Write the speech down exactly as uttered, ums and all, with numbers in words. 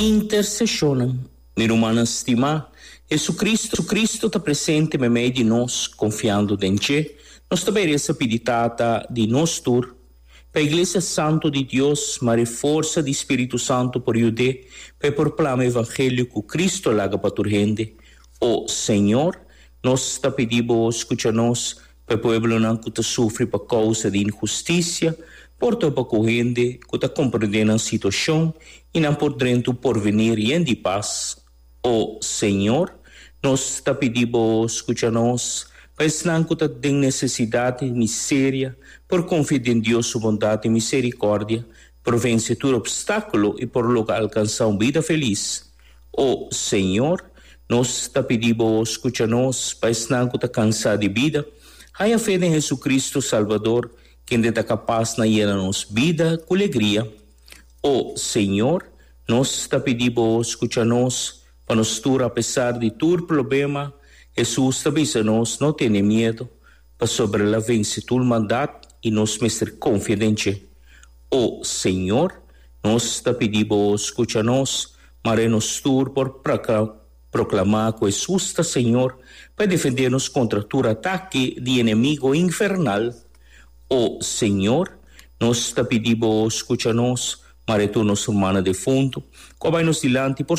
intercessionem. Minha humana estima, Jesucristo, Jesucristo está presente no meio de nós, confiando em Te. Nós também essa peditata de nós tur, para a Igreja Santo de Deus, mas força do Espírito Santo por Jude, para proclamar o Evangelho que Cristo laga para tua gente. O Senhor, nós te pedimos, escuta-nos, para o povo que te sofre por causa de injustiça, por tua gente que te compreende a situação e não por dentro por venir e em de paz. O Senhor, nós te pedimos, escuta-nos, para ensinar que te tem necessidade, miséria, por confiar em Deus, sua bondade e misericórdia, por vencer todo obstáculo e por logo alcançar uma vida feliz. O Senhor, nós te pedimos, escuta-nos, para ensinar que te cansado de vida, há fé em Jesus Cristo Salvador, quem está capaz de dar-nos vida com alegria. O Senhor, nós te pedimos, escuta-nos, para nos tur, apesar de todo problema, Jesus te avisa-nos, não tenha medo, para sobre la vencer todo mandato e nos mestre confiante. O Senhor, nós te pedimos, escuta-nos, para nos tur por proclamar que Jesus está Senhor, para defender-nos contra todo ataque de inimigo infernal. O Senhor, nós te pedimos, escuta-nos, para tu nos humana de fundo, que vai nos dilante por